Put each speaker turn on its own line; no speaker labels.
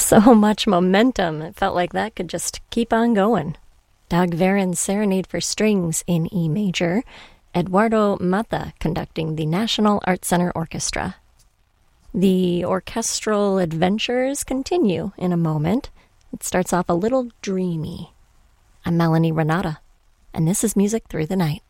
So much momentum. It felt like that could just keep on going. Dag Veren's Serenade for Strings in E major, Eduardo Mata conducting the National Art Center Orchestra. The orchestral adventures continue in a moment. It starts off a little dreamy. I'm Melanie Renata, and this is Music Through the Night.